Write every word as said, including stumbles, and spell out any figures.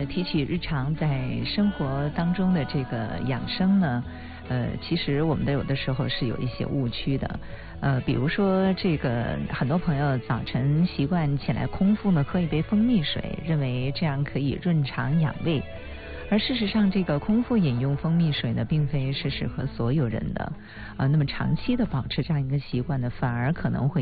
提起日常在生活当中的这个养生呢，呃，其实我们的有的时候是有一些误区的，呃，比如说这个很多朋友早晨习惯起来空腹呢喝一杯蜂蜜水，认为这样可以润肠养胃。而事实上，这个空腹饮用蜂蜜水呢，并非是适合所有人的，啊、呃，那么长期的保持这样一个习惯呢，反而可能会